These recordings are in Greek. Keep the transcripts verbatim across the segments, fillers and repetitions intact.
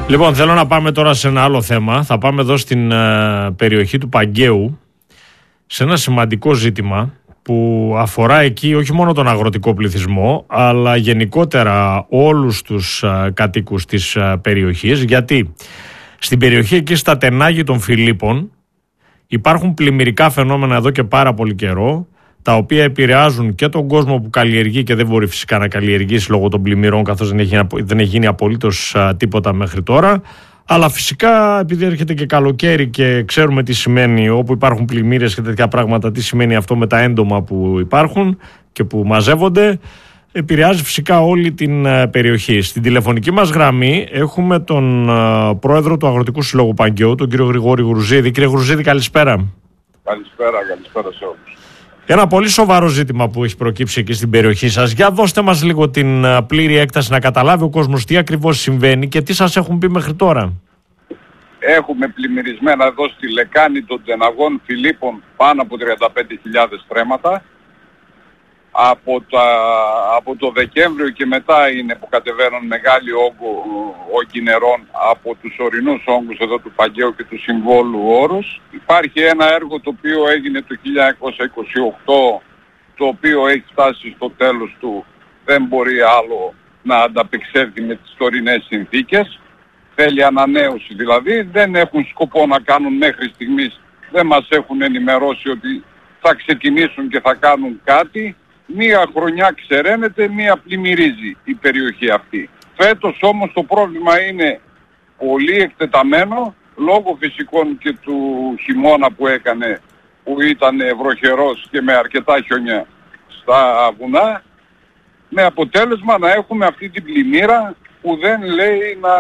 Λοιπόν, θέλω να πάμε τώρα σε ένα άλλο θέμα. Θα πάμε εδώ στην uh, περιοχή του Παγκαίου, σε ένα σημαντικό ζήτημα που αφορά εκεί όχι μόνο τον αγροτικό πληθυσμό, αλλά γενικότερα όλους τους uh, κατοίκους της uh, περιοχής. Γιατί στην περιοχή εκεί στα Τενάγη των Φιλίππων υπάρχουν πλημμυρικά φαινόμενα εδώ και πάρα πολύ καιρό, τα οποία επηρεάζουν και τον κόσμο που καλλιεργεί και δεν μπορεί φυσικά να καλλιεργήσει λόγω των πλημμυρών, καθώς δεν έχει, δεν έχει γίνει απολύτως α, τίποτα μέχρι τώρα. Αλλά φυσικά επειδή έρχεται και καλοκαίρι και ξέρουμε τι σημαίνει όπου υπάρχουν πλημμύρες και τέτοια πράγματα, τι σημαίνει αυτό με τα έντομα που υπάρχουν και που μαζεύονται, επηρεάζει φυσικά όλη την α, περιοχή. Στην τηλεφωνική μας γραμμή έχουμε τον α, πρόεδρο του Αγροτικού Συλλόγου Παγκαίου, τον κύριο Γρηγόρη Γρουζίδη. Κύριε Γρουζίδη, καλησπέρα. Καλησπέρα, καλησπέρα σε όλους. Ένα πολύ σοβαρό ζήτημα που έχει προκύψει εκεί στην περιοχή σας. Για δώστε μας λίγο την πλήρη έκταση να καταλάβει ο κόσμος τι ακριβώς συμβαίνει και τι σας έχουν πει μέχρι τώρα. Έχουμε πλημμυρισμένα εδώ στη λεκάνη των Τεναγών Φιλίππων πάνω από τριάντα πέντε χιλιάδες στρέμματα. Από, τα, από το Δεκέμβριο και μετά είναι που κατεβαίνουν μεγάλοι όγκο, όγκοι νερών από τους ορεινούς όγκους εδώ του Παγκαίου και του Συμβόλου όρους. Υπάρχει ένα έργο το οποίο έγινε το χίλια εννιακόσια είκοσι οκτώ, το οποίο έχει φτάσει στο τέλος του, δεν μπορεί άλλο να ανταπεξέλθει με τις τωρινές συνθήκες. Θέλει ανανέωση δηλαδή, δεν έχουν σκοπό να κάνουν μέχρι στιγμής, δεν μας έχουν ενημερώσει ότι θα ξεκινήσουν και θα κάνουν κάτι. Μία χρονιά ξεραίνεται, μία πλημμυρίζει η περιοχή αυτή. Φέτος όμως το πρόβλημα είναι πολύ εκτεταμένο, λόγω φυσικών και του χειμώνα που έκανε, που ήταν βροχερός και με αρκετά χιόνια στα βουνά, με αποτέλεσμα να έχουμε αυτή την πλημμύρα που δεν λέει να,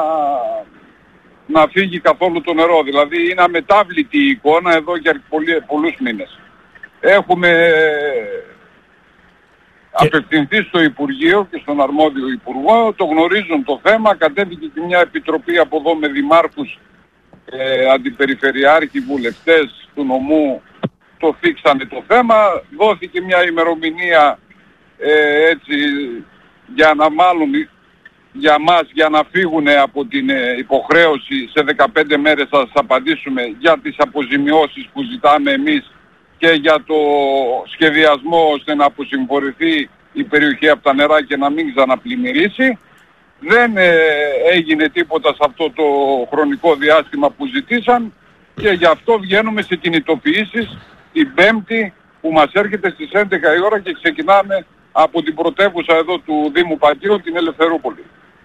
να φύγει καθόλου το νερό. Δηλαδή είναι αμετάβλητη η εικόνα εδώ για πολλούς μήνες. Έχουμε και... απευθυνθεί στο Υπουργείο και στον αρμόδιο Υπουργό, το γνωρίζουν το θέμα, κατέβηκε και μια επιτροπή από εδώ με δημάρχους, ε, αντιπεριφερειάρχοι, βουλευτές του νομού, το θίξανε το θέμα, δόθηκε μια ημερομηνία ε, έτσι για να μάλλον για μας για να φύγουν από την ε, υποχρέωση. Σε δεκαπέντε μέρες θα σας απαντήσουμε για τις αποζημιώσεις που ζητάμε εμείς και για το σχεδιασμό ώστε να αποσυμφορηθεί η περιοχή από τα νερά και να μην ξαναπλημμυρίσει. Δεν ε, έγινε τίποτα σε αυτό το χρονικό διάστημα που ζητήσαν και γι' αυτό βγαίνουμε σε κινητοποιήσεις την Πέμπτη που μας έρχεται στις έντεκα η ώρα και ξεκινάμε από την πρωτεύουσα εδώ του Δήμου Παγκαίου, την Ελευθερούπολη.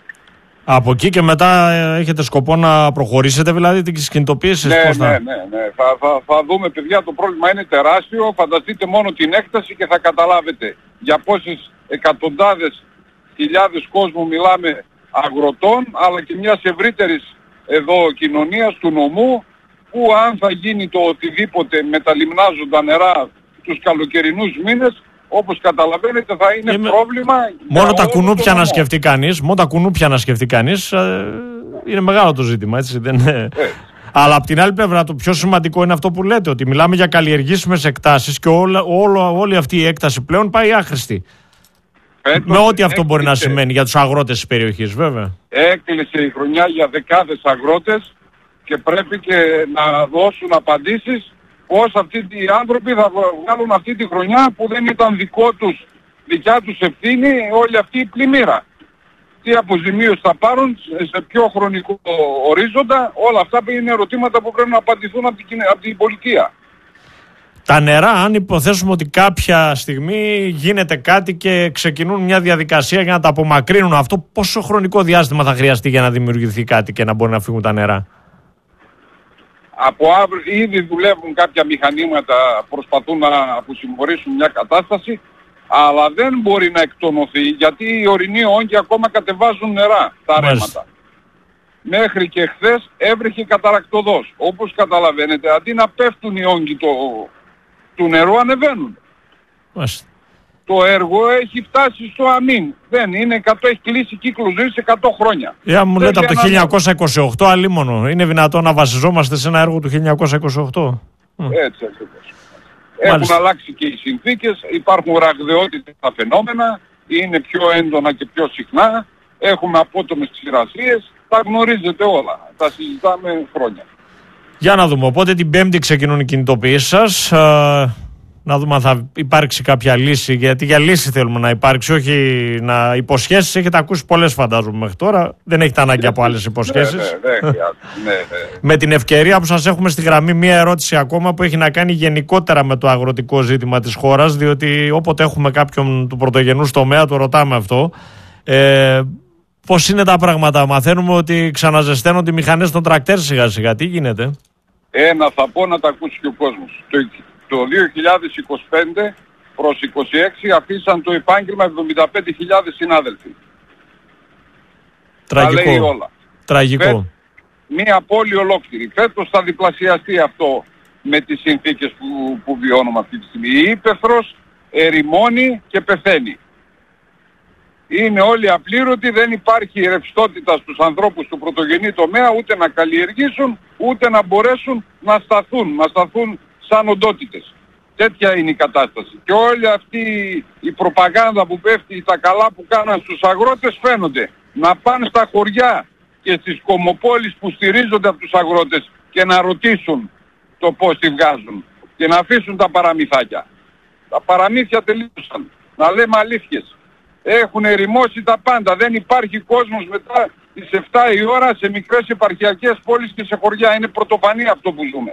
Από εκεί και μετά έχετε σκοπό να προχωρήσετε δηλαδή τις κινητοποίησεις? Ναι, πώς ναι, θα... ναι, ναι. Θα, θα, θα δούμε παιδιά, το πρόβλημα είναι τεράστιο, φανταστείτε μόνο την έκταση και θα καταλάβετε για πόσες εκατοντάδες χιλιάδες κόσμου μιλάμε, αγροτών, αλλά και μιας ευρύτερης εδώ κοινωνίας του νομού, που αν θα γίνει το οτιδήποτε με τα λιμνάζοντα νερά τους καλοκαιρινούς μήνες, όπως καταλαβαίνετε θα είναι Είμαι... πρόβλημα. Μόνο τα κουνούπια να σκεφτεί κανείς, μόνο τα κουνούπια να σκεφτεί κανείς, ε, είναι μεγάλο το ζήτημα, έτσι δεν είναι. Ε. Αλλά από την άλλη πλευρά το πιο σημαντικό είναι αυτό που λέτε, ότι μιλάμε για καλλιεργήσιμες εκτάσεις και όλα, όλο, όλη αυτή η έκταση πλέον πάει άχρηστη. Φέτος με ό,τι αυτό έκλεισε, μπορεί να σημαίνει για τους αγρότες της περιοχής βέβαια. Έκλεισε η χρονιά για δεκάδες αγρότες και πρέπει και να δώσουν απαντήσεις πώς αυτοί οι άνθρωποι θα βγάλουν αυτή τη χρονιά που δεν ήταν δικό τους, δικιά τους ευθύνη όλη αυτή η πλημμύρα. Τι αποζημίωση θα πάρουν, σε ποιο χρονικό ορίζοντα, όλα αυτά είναι ερωτήματα που πρέπει να απαντηθούν από την, από την πολιτεία. Τα νερά, αν υποθέσουμε ότι κάποια στιγμή γίνεται κάτι και ξεκινούν μια διαδικασία για να τα απομακρύνουν αυτό, πόσο χρονικό διάστημα θα χρειαστεί για να δημιουργηθεί κάτι και να μπορεί να φύγουν τα νερά? Από αύριο ήδη δουλεύουν κάποια μηχανήματα, προσπαθούν να αποσυμφορήσουν μια κατάσταση, αλλά δεν μπορεί να εκτονωθεί γιατί οι ορεινοί όγκοι ακόμα κατεβάζουν νερά, τα ρέματα. Μέχρι και χθες έβρεχε καταρακτοδός. Όπως καταλαβαίνετε, αντί να πέφτουν οι όγκοι το, του νερού, ανεβαίνουν. Μάλιστα. Το έργο έχει φτάσει στο αμήν. Δεν είναι εκατό, έχει κλείσει κύκλο ζωής εκατό χρόνια. Για μου λέτε από το χίλια εννιακόσια είκοσι οκτώ, αλίμονο. Είναι δυνατόν να βασιζόμαστε σε ένα έργο του χίλια εννιακόσια είκοσι οκτώ? Έτσι ακριβώς. Έχουν αλλάξει και οι συνθήκες, υπάρχουν ραγδαιότητες στα φαινόμενα, είναι πιο έντονα και πιο συχνά, έχουμε απότομες ξηρασίες, τα γνωρίζετε όλα. Τα συζητάμε χρόνια. Για να δούμε. Οπότε την Πέμπτη ξεκινούν οι κινητοποιήσεις σας. Α, να δούμε αν θα υπάρξει κάποια λύση. Γιατί για λύση θέλουμε να υπάρξει, όχι να υποσχέσεις. Έχετε ακούσει πολλές, φαντάζομαι, μέχρι τώρα. Δεν έχετε ανάγκη από άλλες υποσχέσεις. Ναι, ναι, ναι, ναι, ναι. Με την ευκαιρία που σας έχουμε στη γραμμή, μία ερώτηση ακόμα που έχει να κάνει γενικότερα με το αγροτικό ζήτημα της χώρας. Διότι όποτε έχουμε κάποιον του πρωτογενούς τομέα, το ρωτάμε αυτό. Ε, Πώς είναι τα πράγματα? Μαθαίνουμε ότι ξαναζεσταίνονται οι μηχανές των τρακτέρ σιγά σιγά. Τι γίνεται? Ένα θα πω να τα ακούσει και ο κόσμος. Το, το δύο χιλιάδες είκοσι πέντε προς είκοσι έξι αφήσαν το επάγγελμα εβδομήντα πέντε χιλιάδες συνάδελφοι. Τραγικό. Τα λέει όλα. Τραγικό. Φέ, μία πόλη ολόκληρη. Φέτος θα διπλασιαστεί αυτό με τις συνθήκες που, που βιώνουμε αυτή τη στιγμή. Η ύπαιθρος ερημώνει και πεθαίνει. Είναι όλοι απλήρωτοι, δεν υπάρχει ρευστότητα στους ανθρώπους του πρωτογενή τομέα ούτε να καλλιεργήσουν, ούτε να μπορέσουν να σταθούν, να σταθούν σαν οντότητες. Τέτοια είναι η κατάσταση. Και όλη αυτή η προπαγάνδα που πέφτει, τα καλά που κάναν στους αγρότες φαίνονται. Να πάνε στα χωριά και στις κομμοπόλεις που στηρίζονται από τους αγρότες και να ρωτήσουν το πώς τη βγάζουν και να αφήσουν τα παραμυθάκια. Τα παραμύθια τελείωσαν. Να λέμε αλήθειες. Έχουν ερημώσει τα πάντα. Δεν υπάρχει κόσμος μετά τις επτά η ώρα σε μικρές επαρχιακές πόλεις και σε χωριά. Είναι πρωτοφανή αυτό που ζούμε.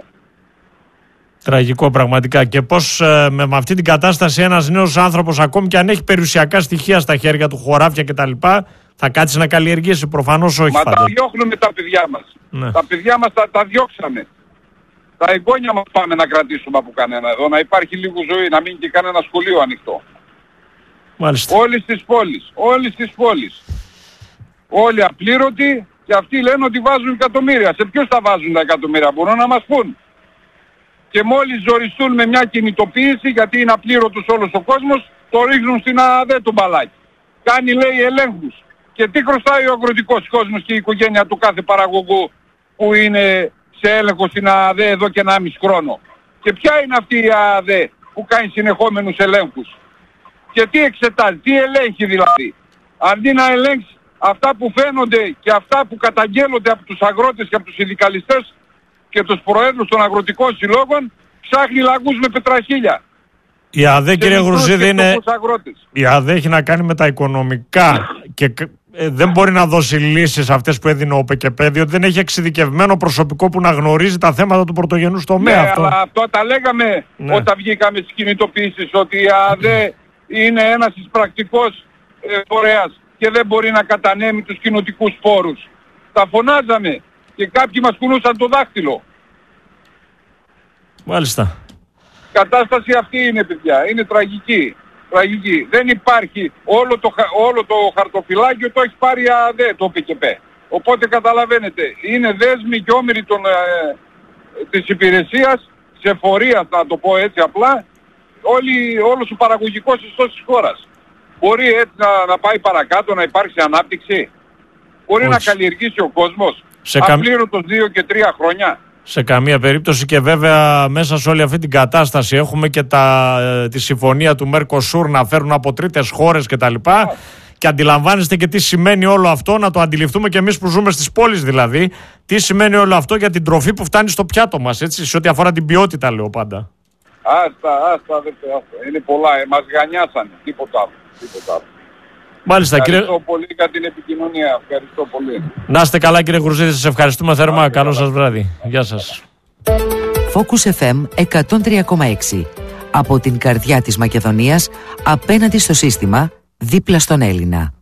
Τραγικό πραγματικά. Και πώς ε, με, με αυτή την κατάσταση ένας νέος άνθρωπος, ακόμη και αν έχει περιουσιακά στοιχεία στα χέρια του, χωράφια κτλ., θα κάτσει να καλλιεργήσει? Προφανώς όχι. Μα πάντα. τα διώχνουμε τα παιδιά μας. Ναι. Τα παιδιά μας τα, τα διώξαμε. Τα εγγόνια μας πάμε να κρατήσουμε από κανένα εδώ. Να υπάρχει λίγο ζωή, να μείνει και κανένα σχολείο ανοιχτό. Μάλιστα. Όλες τις πόλεις, όλες τις πόλεις. Όλοι απλήρωτοι και αυτοί λένε ότι βάζουν εκατομμύρια. Σε ποιους τα βάζουν τα εκατομμύρια, μπορούν να μας πούν? Και μόλις ζοριστούν με μια κινητοποίηση, γιατί είναι απλήρωτος όλος ο κόσμος, το ρίχνουν στην ΑΔΕ το μπαλάκι. Κάνει, λέει, ελέγχους. Και τι χρωστάει ο αγροτικός κόσμος και η οικογένεια του κάθε παραγωγού που είναι σε έλεγχο στην ΑΔΕ εδώ και ενάμιση χρόνο? Και ποια είναι αυτή η ΑΔΕ που κάνει συνεχόμενους ελέγχους? Και τι εξετάζει, τι ελέγχει δηλαδή? Αντί να ελέγξει αυτά που φαίνονται και αυτά που καταγγέλλονται από τους αγρότες και από τους συνδικαλιστές και τους προέδρους των αγροτικών συλλόγων, ψάχνει λαγούς με πετραχίλια. Η ΑΔΕ, κύριε Γρουζίδη, είναι... η ΑΔΕ έχει να κάνει με τα οικονομικά και ε, δεν μπορεί να δώσει λύσεις αυτές που έδινε ο ΠΚΠ, διότι δεν έχει εξειδικευμένο προσωπικό που να γνωρίζει τα θέματα του πρωτογενούς τομέα. Ναι, αυτό. αλλά αυτό τα λέγαμε, ναι, όταν βγήκαμε στις κινητοποιήσεις, ότι η ΑΔΕ είναι ένας εισπρακτικός ε, φορέας και δεν μπορεί να κατανέμει τους κοινοτικούς πόρους. Τα φωνάζαμε και κάποιοι μας κουνούσαν το δάχτυλο. Μάλιστα. Η κατάσταση αυτή είναι, παιδιά. Είναι τραγική. Τραγική. Δεν υπάρχει. Όλο το, όλο το χαρτοφυλάκιο το έχει πάρει η ΑΔΕ, το ΠΚΠ. Οπότε καταλαβαίνετε, είναι δέσμοι και όμοιροι των, ε, της υπηρεσίας σε φορεία, θα το πω έτσι απλά, όλη, όλος ο παραγωγικός ιστός της χώρας. Μπορεί έτσι να, να πάει παρακάτω, να υπάρξει ανάπτυξη? Μπορεί όχι να καλλιεργήσει ο κόσμος απλήρωτος δύο και τρία χρόνια? Σε καμία περίπτωση. Και βέβαια μέσα σε όλη αυτή την κατάσταση έχουμε και τα, τη συμφωνία του Mercosur να φέρουν από τρίτες χώρες κτλ. Yeah. Και αντιλαμβάνεστε και τι σημαίνει όλο αυτό, να το αντιληφθούμε και εμείς που ζούμε στις πόλεις δηλαδή, τι σημαίνει όλο αυτό για την τροφή που φτάνει στο πιάτο μας, έτσι, σε ό,τι αφορά την ποιότητα, λέω πάντα. Άστα, άστα, δεν άστα. Είναι πολλά, ε, μας γανιάσανε, τίποτα άλλο, τίποτα άλλο. Μάλιστα, ευχαριστώ κύριε... πολύ για την επικοινωνία. Ευχαριστώ πολύ. Να είστε καλά, κύριε Γρουζίδη, σας ευχαριστούμε θερμά. Άρα, καλό σας βράδυ. Γεια σας. Focus εφ εμ εκατόν τρία κόμμα έξι. Από την καρδιά της Μακεδονίας, απέναντι στο σύστημα, δίπλα στον Έλληνα.